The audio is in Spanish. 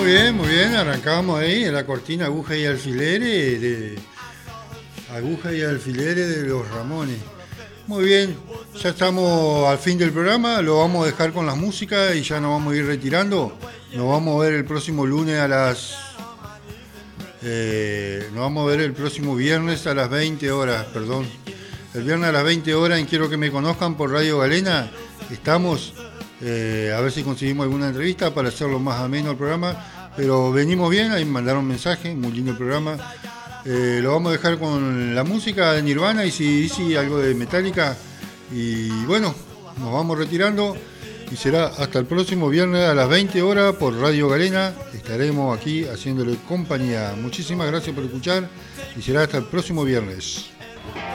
muy bien, arrancamos ahí en la cortina Aguja y alfileres de los Ramones. Muy bien, ya estamos al fin del programa, lo vamos a dejar con las músicas y ya nos vamos a ir retirando. Nos vamos a ver el próximo lunes nos vamos a ver el próximo viernes a las 20 horas, perdón. El viernes a las 20 horas en Quiero que me conozcan por Radio Galena. Estamos, a ver si conseguimos alguna entrevista para hacerlo más ameno el programa. Pero venimos bien, ahí mandaron mensaje, muy lindo el programa. Lo vamos a dejar con la música de Nirvana y si algo de Metallica. Y bueno, nos vamos retirando. Y será hasta el próximo viernes a las 20 horas por Radio Galena. Estaremos aquí haciéndole compañía. Muchísimas gracias por escuchar y será hasta el próximo viernes.